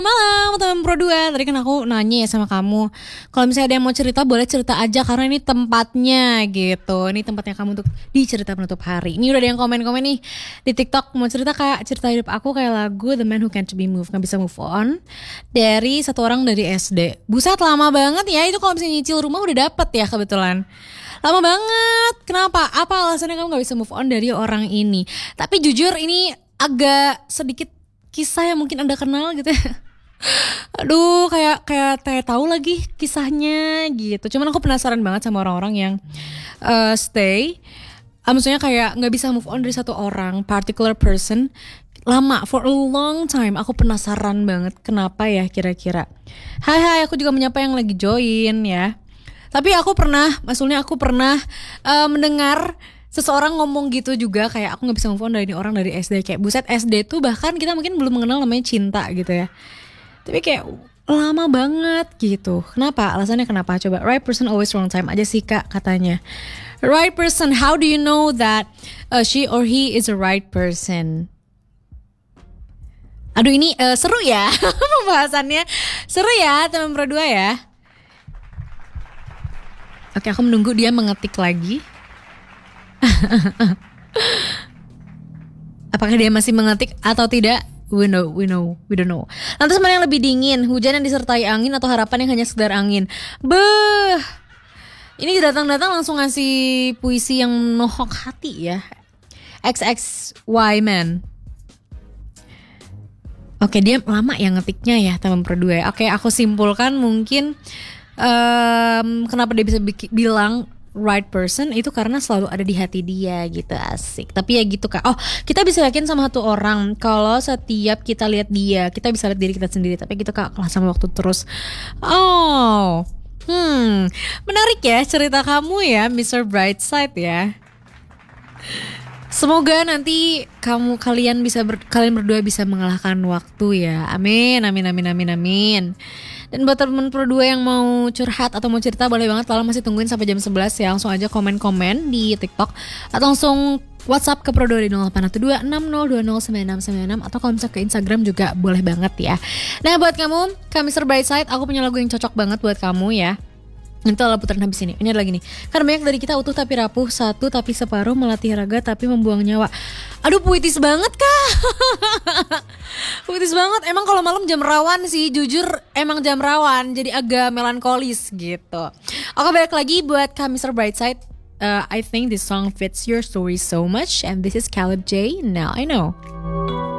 Malam teman Pro 2. Tadi kan aku nanya ya sama kamu, kalau misalnya ada yang mau cerita boleh cerita aja karena ini tempatnya gitu. Ini tempatnya kamu untuk di cerita penutup hari. Ini udah ada yang komen-komen nih di TikTok, mau cerita Kak, cerita hidup aku kayak lagu The Man Who Can't Be Moved, gak bisa move on, dari satu orang dari SD. Buset, lama banget ya. Itu kalau misalnya nyicil rumah udah dapet ya kebetulan. Lama banget. Kenapa? Apa alasannya kamu gak bisa move on dari orang ini? Tapi jujur ini agak sedikit kisah yang mungkin Anda kenal gitu ya. Aduh, kayak tahu lagi kisahnya gitu. Cuman aku penasaran banget sama orang-orang yang stay. Maksudnya kayak nggak bisa move on dari satu orang, particular person, lama, for a long time. Aku penasaran banget kenapa ya kira-kira. Hai, aku juga menyapa yang lagi join ya. Tapi aku pernah mendengar seseorang ngomong gitu juga, kayak aku nggak bisa move on dari orang dari SD. Kayak buset, SD tuh bahkan kita mungkin belum mengenal namanya cinta gitu ya. Tapi kayak lama banget gitu. Kenapa? Alasannya kenapa? Coba, right person always wrong time aja sih Kak katanya. Right person, how do you know that she or he is the right person? Aduh, ini seru ya pembahasannya. Seru ya teman Pro 2 ya. Oke, aku menunggu dia mengetik lagi. Apakah dia masih mengetik atau tidak? We don't know. Lantas mana yang lebih dingin? Hujan yang disertai angin atau harapan yang hanya sekedar angin? Beuh. Ini datang-datang langsung ngasih puisi yang nohok hati ya. XXY man. Oke, dia lama ya ngetiknya ya teman Pro 2. Oke, aku simpulkan mungkin kenapa dia bisa bilang right person itu karena selalu ada di hati dia gitu. Asik. Tapi ya gitu Kak. Oh, kita bisa yakin sama satu orang kalau setiap kita lihat dia, kita bisa lihat diri kita sendiri. Tapi gitu Kak, kalah sama waktu terus. Oh, menarik ya cerita kamu ya, Mr. Brightside ya. Semoga nanti kalian berdua bisa mengalahkan waktu ya. Amin. Dan buat temen Pro 2 yang mau curhat atau mau cerita, boleh banget, kalau masih tungguin sampai jam 11 ya. Langsung aja komen-komen di TikTok atau langsung WhatsApp ke Pro 2 di 081260209696, atau kalau misalnya ke Instagram juga boleh banget ya. Nah, buat kamu, Kak Mr. Brightside, aku punya lagu yang cocok banget buat kamu ya. Nanti lah putaran habis ini. Ini ada lagi nih. Karena banyak dari kita utuh tapi rapuh, satu tapi separuh, melatih raga tapi membuang nyawa. Aduh, puitis banget Kak. Puitis banget. Emang kalau malam jam rawan sih, jujur emang jam rawan, jadi agak melankolis gitu. Oke, balik lagi buat Kak Mr. Brightside. I think this song fits your story so much, and this is Caleb J. Now I Know.